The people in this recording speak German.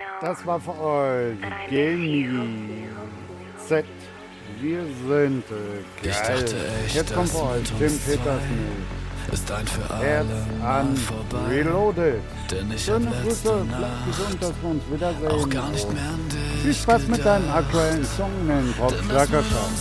Das war für euch Gaming Z. Wir sind geil. Ich dachte echt, Jetzt kommt das für euch mit Tim uns Peters zwei ist ein für mit Herz alle Mal an vorbei. Reloaded. Denn ich Schöne hab Grüße, letzte bleibt gesund, dass Nacht wir uns wiedersehen. auch gar nicht Und mehr an dich viel Spaß mit deinem gedacht. aktuellen Song in Denn das Rockschlager mit Show. uns